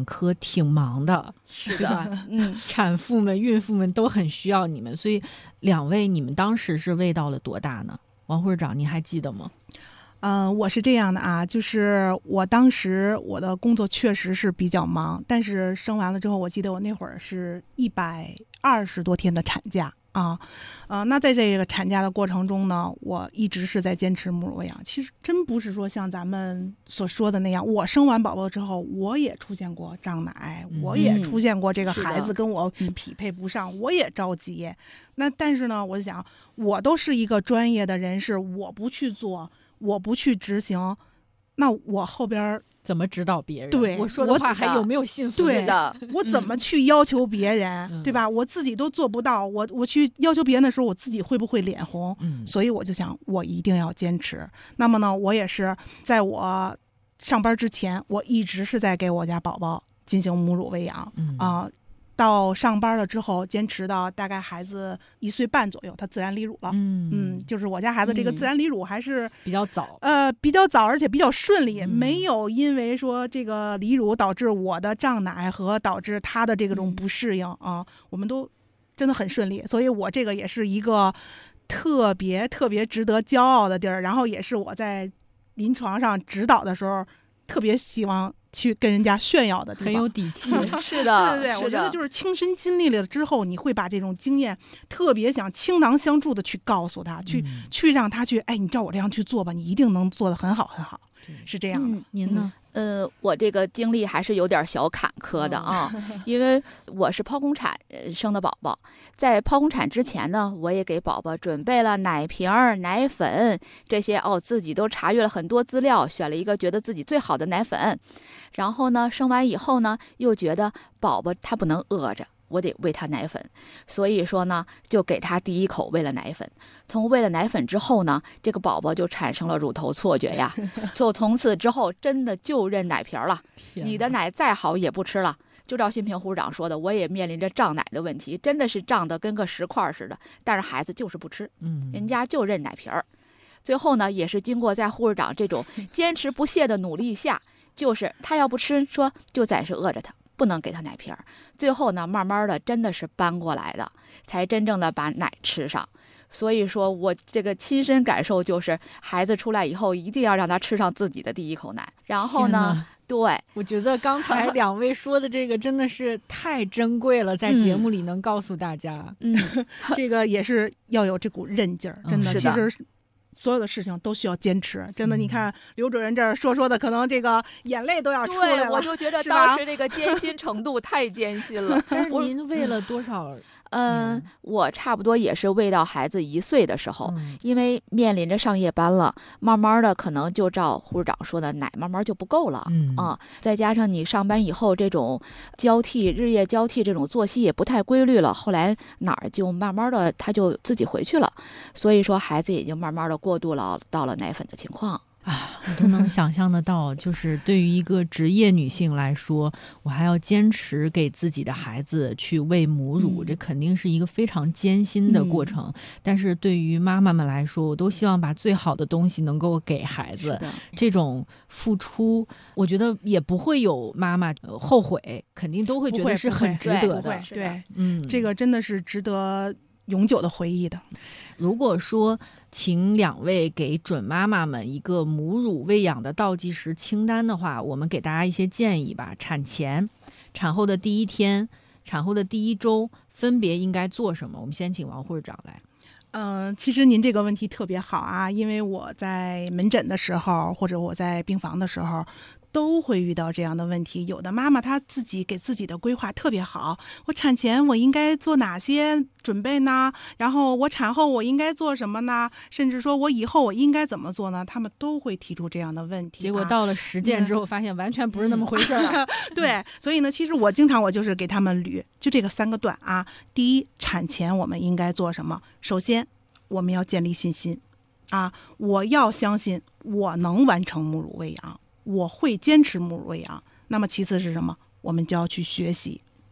科挺忙的， 是对吧？产妇们、孕妇们都很需要你们，所以两位你们当时是喂到了多大呢？王护士长，您还记得吗？ 我是这样的啊，就是我当时我的工作确实是比较忙，但是生完了之后，我记得我那会儿是120多天的产假啊，那在这个产假的过程中呢，我一直是在坚持母乳喂养。其实真不是说像咱们所说的那样，我生完宝宝之后，我也出现过胀奶，我也出现过这个孩子跟我匹配不上，我也着急。那但是呢，我就想，我都是一个专业的人士，我不去做，我不去执行，那我后边怎么指导别人？ 对， 我说的话还有没有信服？ 对的， 我怎么去要求别人，对吧？我自己都做不到，我去要求别人的时候，我自己会不会脸红？所以我就想，我一定要坚持。那么呢，我也是在我上班之前，我一直是在给我家宝宝进行母乳喂养到上班了之后，坚持到大概孩子1岁半左右，他自然离乳了。就是我家孩子这个自然离乳还是比较早， 比较早，而且比较顺利，没有因为说这个离乳导致我的胀奶和导致他的这种不适应我们都真的很顺利，所以我这个也是一个特别特别值得骄傲的地儿，然后也是我在临床上指导的时候特别希望去跟人家炫耀的地方， 很有底气。 是的， 对，我觉得就是亲身经历了之后，你会把这种经验特别想倾囊相助的去告诉他，去让他去，你照我这样去做吧，你一定能做得很好很好，是这样的。 您呢？ 我这个经历还是有点小坎坷的啊，因为我是剖宫产生的宝宝，在剖宫产之前呢，我也给宝宝准备了奶瓶、奶粉这些自己都查阅了很多资料，选了一个觉得自己最好的奶粉。然后呢，生完以后呢，又觉得宝宝他不能饿着，我得喂他奶粉，所以说呢，就给他第一口喂了奶粉。从喂了奶粉之后呢，这个宝宝就产生了乳头错觉呀，就从此之后真的就认奶瓶了，你的奶再好也不吃了。就照新平护士长说的，我也面临着胀奶的问题，真的是胀得跟个石块似的，但是孩子就是不吃，人家就认奶瓶。最后呢，也是经过在护士长这种坚持不懈的努力下，就是他要不吃，说就暂时饿着他，不能给他奶瓶。最后呢，慢慢的真的是搬过来的，才真正的把奶吃上。所以说我这个亲身感受就是，孩子出来以后一定要让他吃上自己的第一口奶。然后呢，对， 我觉得刚才两位说的这个真的是太珍贵了，在节目里能告诉大家。 这个也是要有这股韧劲儿，真的，其实所有的事情都需要坚持，真的。你看刘主任这儿说的，可能这个眼泪都要出来了。 对，我就觉得当时这个艰辛程度太艰辛了。 但是您喂了多少？ 我差不多也是喂到孩子1岁的时候，因为面临着上夜班了，慢慢的可能就照护士长说的，奶慢慢就不够了再加上你上班以后这种日夜交替这种作息也不太规律了，后来哪儿就慢慢的他就自己回去了，所以说孩子已经慢慢的过渡了到了奶粉的情况。 我都能想象得到，就是对于一个职业女性来说，我还要坚持给自己的孩子去喂母乳，这肯定是一个非常艰辛的过程。但是对于妈妈们来说，我都希望把最好的东西能够给孩子。这种付出，我觉得也不会有妈妈后悔，肯定都会觉得是很值得的。 对，这个真的是值得永久的回忆的。 如果说请两位给准妈妈们一个母乳喂养的倒计时清单的话，我们给大家一些建议吧。产前、产后的第1天、产后的第1周分别应该做什么？我们先请王护士长来。 其实您这个问题特别好啊，因为我在门诊的时候，或者我在病房的时候，都会遇到这样的问题。有的妈妈她自己给自己的规划特别好，我产前我应该做哪些准备呢？然后我产后我应该做什么呢？甚至说我以后我应该怎么做呢？他们都会提出这样的问题。 结果到了实践之后，发现完全不是那么回事儿。 对，所以呢，其实我经常就是给他们捋，就这个3个段啊。第一，产前我们应该做什么？首先，我们要建立信心啊，我要相信我能完成母乳喂养。我会坚持母乳喂养。那么其次是什么？我们就要去学习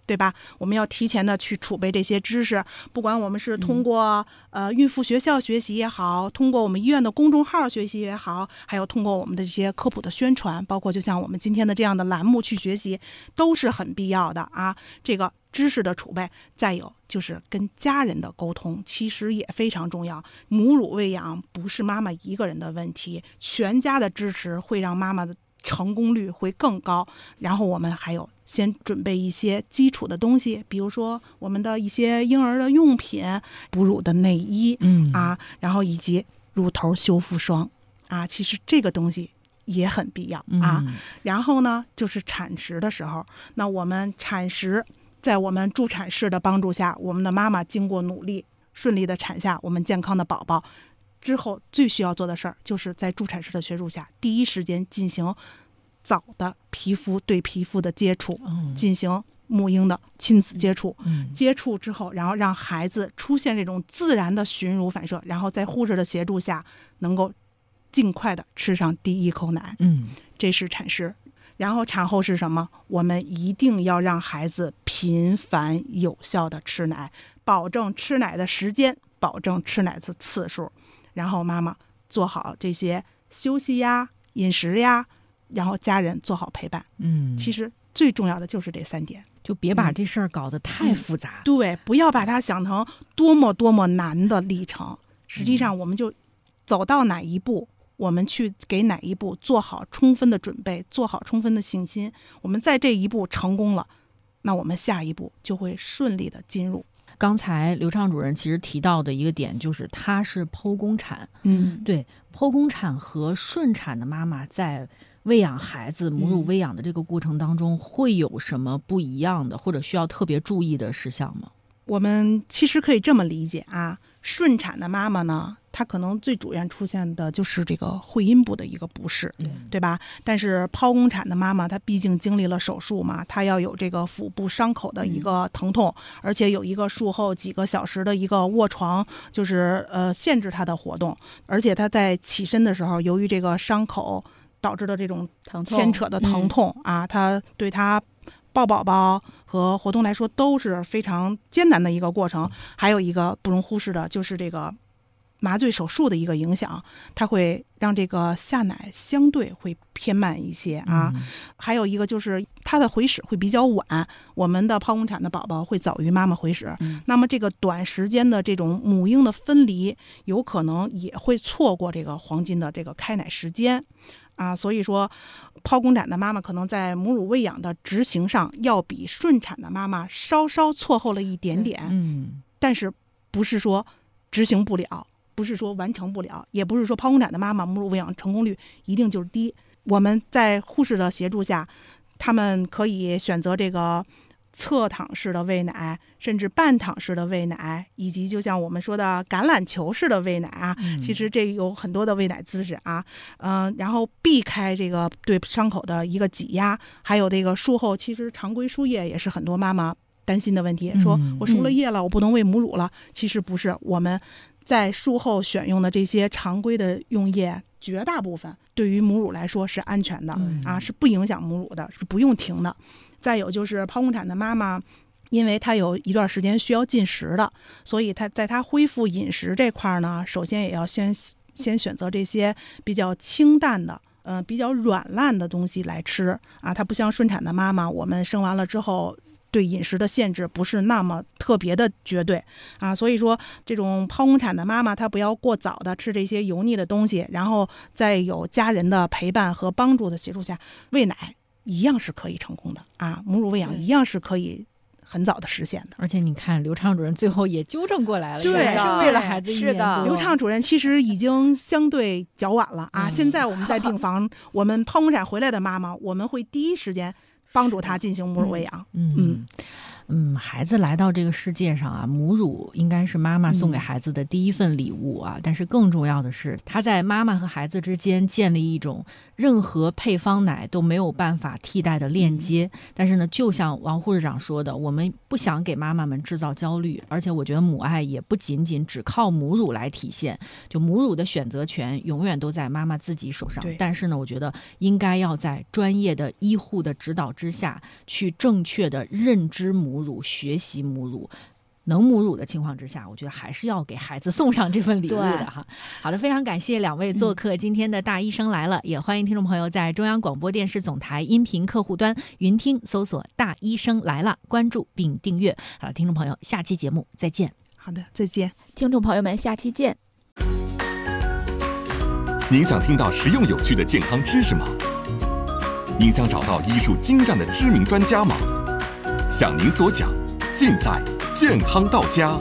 对吧？我们要提前的去储备这些知识，不管我们是通过孕妇学校学习也好，通过我们医院的公众号学习也好，还有通过我们的这些科普的宣传，包括就像我们今天的这样的栏目去学习，都是很必要的啊。这个知识的储备，再有就是跟家人的沟通，其实也非常重要。母乳喂养不是妈妈一个人的问题，全家的支持会让妈妈的成功率会更高。然后我们还有先准备一些基础的东西，比如说我们的一些婴儿的用品、哺乳的内衣然后以及乳头修复霜其实这个东西也很必要然后呢，就是产时的时候，那我们产时在我们助产士的帮助下，我们的妈妈经过努力顺利的产下我们健康的宝宝之后，最需要做的事儿就是在助产士的协助下，第一时间进行早的皮肤对皮肤的接触，进行母婴的亲子接触，接触之后，然后让孩子出现这种自然的寻乳反射，然后在护士的协助下，能够尽快的吃上第一口奶。这是产时。然后产后是什么？我们一定要让孩子频繁有效的吃奶，保证吃奶的时间，保证吃奶的次数。然后妈妈做好这些休息呀、饮食呀，然后家人做好陪伴。其实最重要的就是这3点， 就别把这事儿搞得太复杂。 对，不要把它想成多么多么难的历程。实际上，我们就走到哪一步，我们去给哪一步做好充分的准备，做好充分的信心。我们在这一步成功了，那我们下一步就会顺利的进入。 刚才刘畅主任其实提到的一个点就是它是剖宫产，对，剖宫产和顺产的妈妈在喂养孩子母乳喂养的这个过程当中会有什么不一样的或者需要特别注意的事项吗？ 我们其实可以这么理解顺产的妈妈呢，她可能最主要出现的就是这个会阴部的一个不适，对吧？但是剖宫产的妈妈，她毕竟经历了手术嘛，她要有这个腹部伤口的一个疼痛，而且有一个术后几个小时的一个卧床，就是限制她的活动，而且她在起身的时候，由于这个伤口导致的这种牵扯的疼痛她对她抱宝宝和活动来说都是非常艰难的一个过程。还有一个不容忽视的就是这个麻醉手术的一个影响，它会让这个下奶相对会偏慢一些还有一个就是它的回始会比较晚，我们的剖宫产的宝宝会早于妈妈回始，那么这个短时间的这种母婴的分离，有可能也会错过这个黄金的这个开奶时间所以说剖宫产的妈妈可能在母乳喂养的执行上要比顺产的妈妈稍稍错后了一点点，但是不是说执行不了，不是说完成不了，也不是说剖宫产的妈妈母乳喂养成功率一定就是低。我们在护士的协助下，他们可以选择这个侧躺式的喂奶，甚至半躺式的喂奶，以及就像我们说的橄榄球式的喂奶其实这有很多的喂奶姿势然后避开这个对伤口的一个挤压，还有这个术后其实常规输液也是很多妈妈担心的问题，说我输了液了，我不能喂母乳了。其实不是，我们在术后选用的这些常规的用液，绝大部分对于母乳来说是安全的是不影响母乳的，是不用停的。再有就是剖宫产的妈妈，因为她有一段时间需要进食的，所以她在她恢复饮食这块呢，首先也要先选择这些比较清淡的比较软烂的东西来吃它不像顺产的妈妈，我们生完了之后对饮食的限制不是那么特别的绝对所以说这种剖宫产的妈妈她不要过早的吃这些油腻的东西，然后在有家人的陪伴和帮助的协助下，喂奶一样是可以成功的母乳喂养一样是可以很早的实现的。 而且你看刘畅主任最后也纠正过来了， 对， 是为了孩子是的。 刘畅主任其实已经相对较晚了现在我们在病房我们剖宫产回来的妈妈，我们会第一时间帮助她进行母乳喂养孩子来到这个世界上母乳应该是妈妈送给孩子的第一份礼物但是更重要的是，他在妈妈和孩子之间建立一种任何配方奶都没有办法替代的链接。但是呢，就像王护士长说的，我们不想给妈妈们制造焦虑，而且我觉得母爱也不仅仅只靠母乳来体现，就母乳的选择权永远都在妈妈自己手上。但是呢，我觉得应该要在专业的医护的指导之下，去正确的认知母母乳，学习母乳。能母乳的情况之下，我觉得还是要给孩子送上这份礼物的哈。好的，非常感谢两位做客今天的大医生来了，也欢迎听众朋友在中央广播电视总台音频客户端云听搜索大医生来了，关注并订阅。好了，听众朋友，下期节目再见。 好的，再见。 听众朋友们，下期见。 您想听到实用有趣的健康知识吗？您想找到医术精湛的知名专家吗？想您所想，尽在健康到家。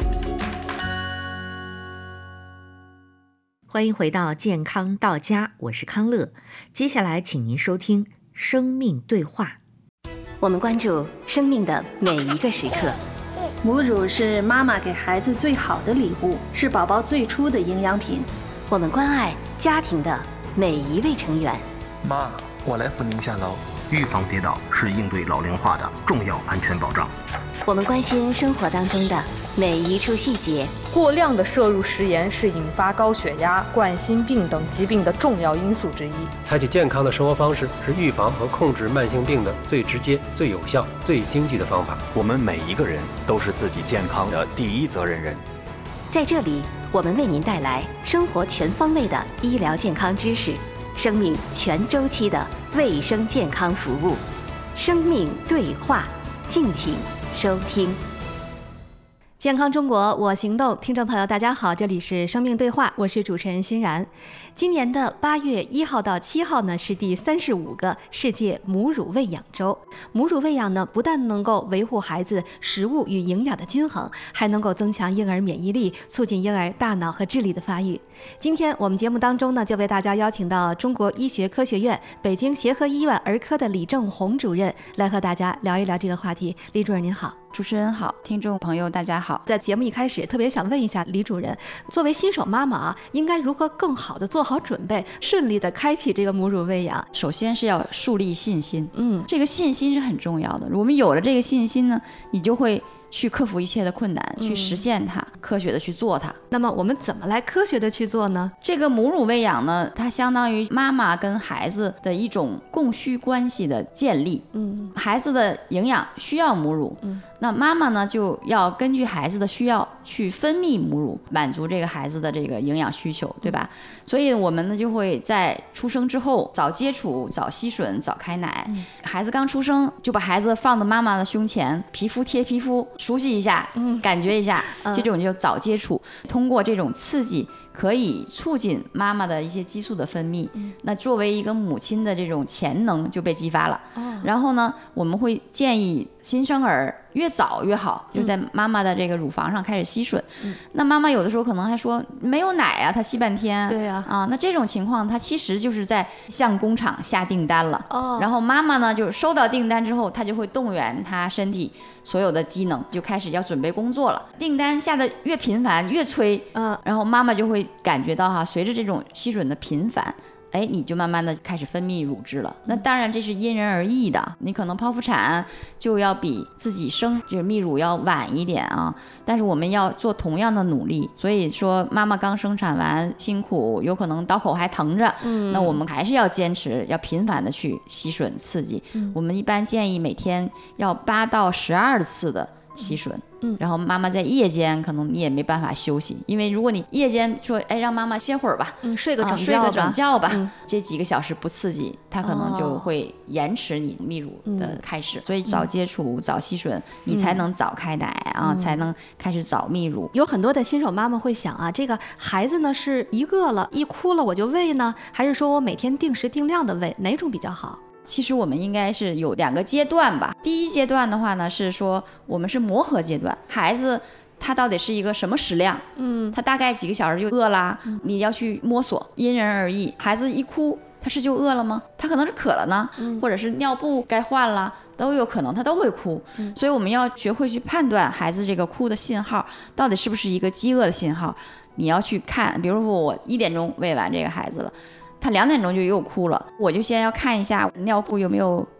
欢迎回到健康到家，我是康乐。接下来请您收听生命对话。 我们关注生命的每一个时刻。 母乳是妈妈给孩子最好的礼物，是宝宝最初的营养品。 我们关爱家庭的每一位成员。 妈，我来扶您下楼。预防跌倒是应对老龄化的重要安全保障。 我们关心生活当中的每一处细节。 过量的摄入食盐是引发高血压、冠心病等疾病的重要因素之一。 采取健康的生活方式是预防和控制慢性病的最直接、最有效、最经济的方法。 我们每一个人都是自己健康的第一责任人。 在这里，我们为您带来生活全方位的医疗健康知识，生命全周期的卫生健康服务。生命对话，敬请收听。健康中国我行动，听众朋友大家好，这里是生命对话，我是主持人欣然。今年的8月1号到7号呢，是第35个世界母乳喂养周。母乳喂养呢，不但能够维护孩子食物与营养的均衡，还能够增强婴儿免疫力，促进婴儿大脑和智力的发育。今天我们节目当中呢，就为大家邀请到中国医学科学院北京协和医院儿科的李正红主任来和大家聊一聊这个话题。李主任您好。 主持人好，听众朋友大家好。 在节目一开始，特别想问一下李主任，作为新手妈妈啊，应该如何更好的做好准备，顺利的开启这个母乳喂养？ 首先是要树立信心，这个信心是很重要的。我们有了这个信心呢，你就会去克服一切的困难，去实现它，科学的去做它。 那么我们怎么来科学的去做呢？ 这个母乳喂养呢，它相当于妈妈跟孩子的一种供需关系的建立。孩子的营养需要母乳，那妈妈呢就要根据孩子的需要去分泌母乳，满足这个孩子的这个营养需求，对吧？所以我们呢就会在出生之后早接触、早吸吮、早开奶。孩子刚出生就把孩子放到妈妈的胸前，皮肤贴皮肤，熟悉一下，感觉一下，这种就早接触。通过这种刺激，可以促进妈妈的一些激素的分泌，那作为一个母亲的这种潜能就被激发了。然后呢，我们会建议新生儿越早越好，就在妈妈的这个乳房上开始吸吮。那妈妈有的时候可能还说没有奶啊，她吸半天。 对呀， 那这种情况，她其实就是在向工厂下订单了。然后妈妈呢，就收到订单之后，她就会动员她身体所有的机能，就开始要准备工作了。订单下的越频繁，越催，然后妈妈就会感觉到随着这种吸吮的频繁，你就慢慢的开始分泌乳汁了。那当然这是因人而异的，你可能剖腹产就要比自己生就是泌乳要晚一点啊，但是我们要做同样的努力。所以说妈妈刚生产完辛苦，有可能刀口还疼着，那我们还是要坚持，要频繁的去吸吮刺激。我们一般建议每天要8到12次的吸吮。然后妈妈在夜间可能你也没办法休息，因为如果你夜间说让妈妈歇会儿吧， 睡个整觉吧，这几个小时不刺激，它可能就会延迟你泌乳的开始。所以早接触、早吸吮，你才能早开奶啊，才能开始早泌乳。 有很多的新手妈妈会想啊，这个孩子呢是一个了，一哭了我就喂呢，还是说我每天定时定量的喂，哪种比较好？ 其实我们应该是有2个阶段吧。第一阶段的话呢，是说我们是磨合阶段，孩子他到底是一个什么食量，他大概几个小时就饿啦，你要去摸索，因人而异。孩子一哭，他是就饿了吗？他可能是渴了呢，或者是尿布该换了，都有可能，他都会哭。所以我们要学会去判断孩子这个哭的信号到底是不是一个饥饿的信号。你要去看，比如说我1点钟喂完这个孩子了，他2点钟就又哭了，我就先要看一下尿布有没有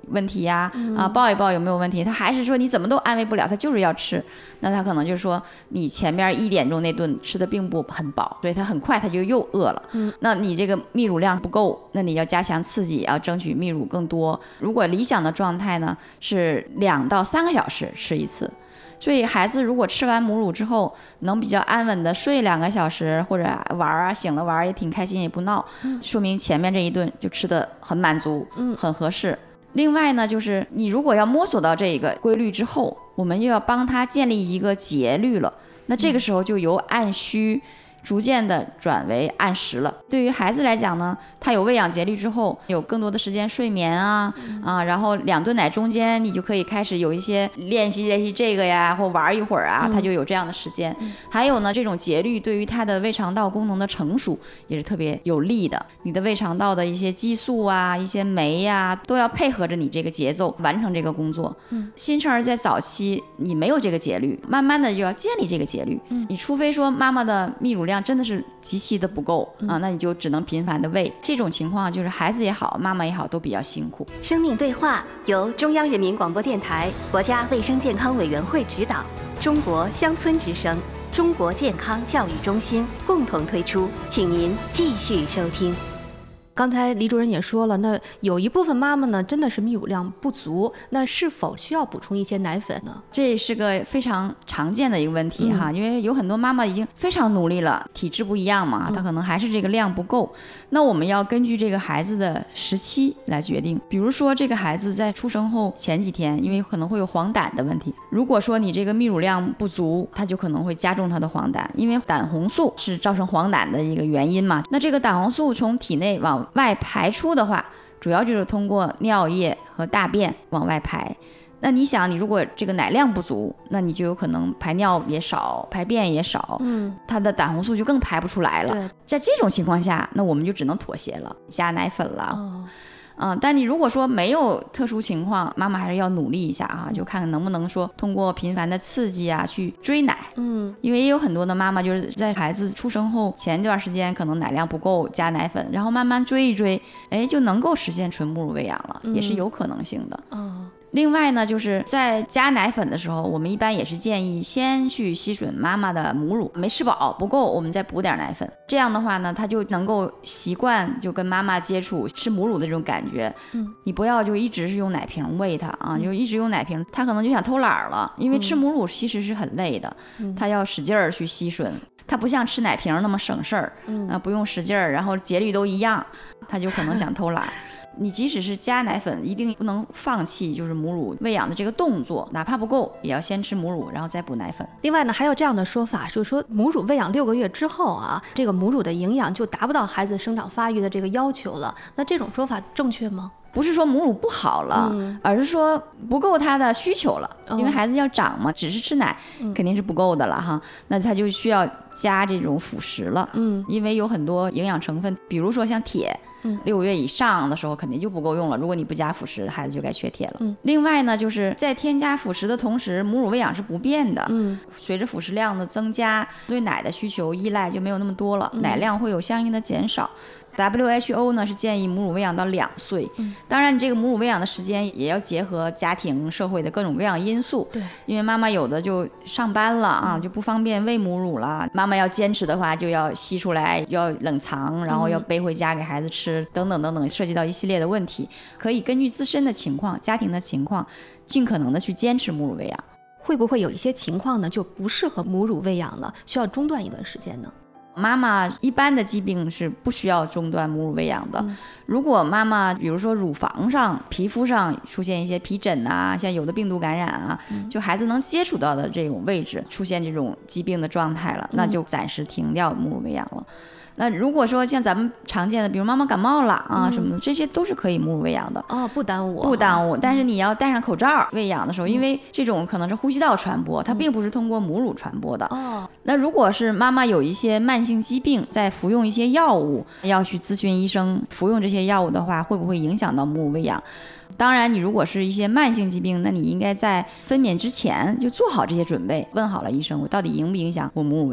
问题呀？抱一抱有没有问题？他还是说你怎么都安慰不了，他就是要吃。那他可能就是说你前边1点钟那顿吃的并不很饱，所以他很快他就又饿了。那你这个泌乳量不够，那你要加强刺激，要争取泌乳更多。如果理想的状态呢是2到3个小时吃一次。所以孩子如果吃完母乳之后能比较安稳的睡2个小时，或者玩啊，醒了玩也挺开心也不闹，说明前面这一顿就吃得很满足，很合适。另外呢，就是你如果要摸索到这个规律之后，我们又要帮他建立一个节律了。那这个时候就由按需逐渐的转为按时了。对于孩子来讲呢，他有喂养节律之后，有更多的时间睡眠然后2顿奶中间你就可以开始有一些练习这个呀，或玩一会儿啊，他就有这样的时间。还有呢，这种节律对于他的胃肠道功能的成熟也是特别有利的。你的胃肠道的一些激素啊，一些酶呀，都要配合着你这个节奏完成这个工作。新生儿在早期你没有这个节律，慢慢的就要建立这个节律。你除非说妈妈的泌乳量真的是极其的不够那你就只能频繁的喂。这种情况就是孩子也好，妈妈也好，都比较辛苦。 生命对话由中央人民广播电台国家卫生健康委员会指导，中国乡村之声、中国健康教育中心共同推出，请您继续收听。 刚才李主任也说了，那有一部分妈妈呢真的是泌乳量不足，那是否需要补充一些奶粉呢？ 这是个非常常见的一个问题哈，因为有很多妈妈已经非常努力了，体质不一样嘛，她可能还是这个量不够。那我们要根据这个孩子的时期来决定。比如说这个孩子在出生后前几天，因为可能会有黄疸的问题，如果说你这个泌乳量不足，它就可能会加重他的黄疸，因为胆红素是造成黄疸的一个原因嘛。那这个胆红素从体内往外排出的话，主要就是通过尿液和大便往外排。那你想，你如果这个奶量不足，那你就有可能排尿也少，排便也少，它的胆红素就更排不出来了。在这种情况下，那我们就只能妥协了，加奶粉了。但你如果说没有特殊情况，妈妈还是要努力一下就看看能不能说通过频繁的刺激去追奶。因为也有很多的妈妈就是在孩子出生后前一段时间可能奶量不够，加奶粉，然后慢慢追一追，就能够实现纯母乳喂养了，也是有可能性的。另外呢，就是在加奶粉的时候，我们一般也是建议先去吸吮妈妈的母乳，没吃饱不够，我们再补点奶粉。这样的话呢，他就能够习惯就跟妈妈接触吃母乳的这种感觉。你不要就一直是用奶瓶喂他就一直用奶瓶，他可能就想偷懒了，因为吃母乳其实是很累的，他要使劲儿去吸吮。它不像吃奶瓶那么省事儿，不用使劲儿，然后节律都一样，他就可能想偷懒。你即使是加奶粉，一定不能放弃就是母乳喂养的这个动作，哪怕不够也要先吃母乳，然后再补奶粉。 另外呢，还有这样的说法，就是说母乳喂养6个月之后这个母乳的营养就达不到孩子生长发育的这个要求了。那这种说法正确吗？ 不是说母乳不好了，而是说不够他的需求了，因为孩子要长嘛，只是吃奶肯定是不够的了哈，那他就需要加这种辅食了。因为有很多营养成分，比如说像铁，6个月以上的时候肯定就不够用了，如果你不加辅食，孩子就该缺铁了。另外呢，就是在添加辅食的同时，母乳喂养是不变的。随着辅食量的增加，对奶的需求依赖就没有那么多了，奶量会有相应的减少。WHO 呢是建议母乳喂养到2岁，当然你这个母乳喂养的时间也要结合家庭社会的各种喂养因素。因为妈妈有的就上班了就不方便喂母乳了，妈妈要坚持的话就要吸出来，要冷藏，然后要背回家给孩子吃，等等等等，涉及到一系列的问题，可以根据自身的情况、家庭的情况，尽可能的去坚持母乳喂养。 会不会有一些情况呢就不适合母乳喂养了，需要中断一段时间呢？ 妈妈一般的疾病是不需要中断母乳喂养的。如果妈妈比如说乳房上、皮肤上出现一些皮疹像有的病毒感染就孩子能接触到的这种位置出现这种疾病的状态了，那就暂时停掉母乳喂养了。那如果说像咱们常见的，比如妈妈感冒了什么的，这些都是可以母乳喂养的不耽误。 但是你要戴上口罩喂养的时候，因为这种可能是呼吸道传播，它并不是通过母乳传播的。那如果是妈妈有一些慢性疾病，在服用一些药物，要去咨询医生，服用这些药物的话，会不会影响到母乳喂养？当然，你如果是一些慢性疾病，那你应该在分娩之前就做好这些准备，问好了医生，我到底影不影响我母乳喂养。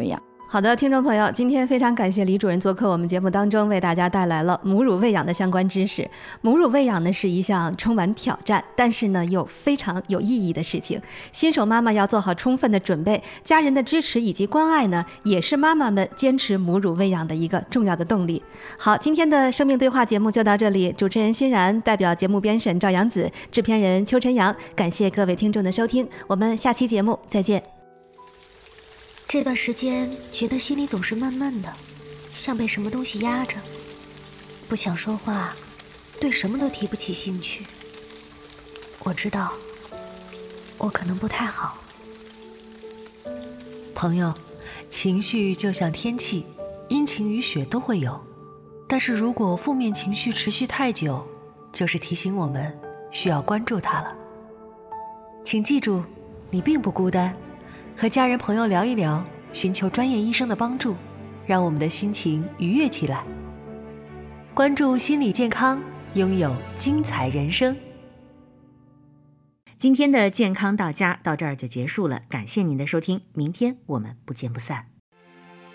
好的，听众朋友，今天非常感谢李主任做客我们节目当中，为大家带来了母乳喂养的相关知识。母乳喂养呢是一项充满挑战，但是呢又非常有意义的事情。新手妈妈要做好充分的准备，家人的支持以及关爱呢，也是妈妈们坚持母乳喂养的一个重要的动力。好，今天的生命对话节目就到这里，主持人欣然，代表节目编审赵阳子，制片人邱晨阳，感谢各位听众的收听，我们下期节目再见。 这段时间觉得心里总是闷闷的，像被什么东西压着，不想说话，对什么都提不起兴趣。我知道，我可能不太好。 朋友，情绪就像天气，阴晴雨雪都会有，但是如果负面情绪持续太久，就是提醒我们需要关注它了。请记住，你并不孤单。和家人朋友聊一聊，寻求专业医生的帮助，让我们的心情愉悦起来。关注心理健康，拥有精彩人生。 今天的健康到家到这儿就结束了，感谢您的收听，明天我们不见不散。